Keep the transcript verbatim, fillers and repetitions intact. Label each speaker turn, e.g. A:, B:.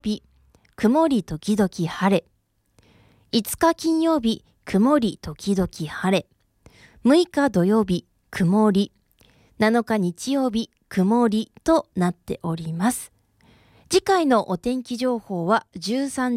A: 日、曇り時々晴れ。いつか金曜日、曇り時々晴れ。むいか土曜日、曇り。なのか日曜日、曇りとなっております。次回のお天気情報はじゅうさん